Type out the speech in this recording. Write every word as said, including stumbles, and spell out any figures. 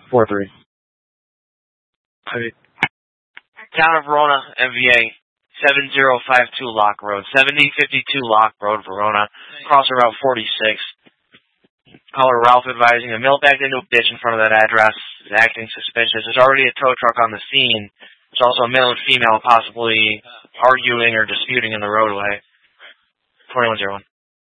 four three. Town of Verona, M V A, seven zero five two Lock Road, seventy fifty-two Lock Road, Verona, crossing Route forty-six. Caller Ralph advising a male backed into a ditch in front of that address is acting suspicious. There's already a tow truck on the scene. There's also a male and female possibly arguing or disputing in the roadway. twenty-one oh one.